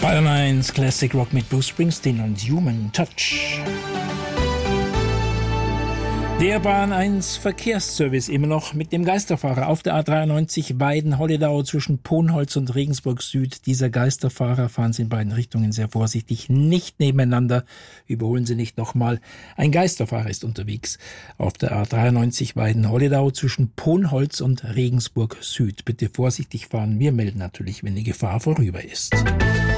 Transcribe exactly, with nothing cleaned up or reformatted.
Bayern eins Classic Rock mit Bruce Springsteen und Human Touch. Der Bayern eins Verkehrsservice immer noch mit dem Geisterfahrer auf der A dreiundneunzig Weiden-Holledau zwischen Ponholz und Regensburg Süd. Dieser Geisterfahrer, fahren Sie in beiden Richtungen sehr vorsichtig, nicht nebeneinander, überholen Sie nicht nochmal. Ein Geisterfahrer ist unterwegs auf der A dreiundneunzig Weiden-Holledau zwischen Ponholz und Regensburg Süd. Bitte vorsichtig fahren, wir melden natürlich, wenn die Gefahr vorüber ist.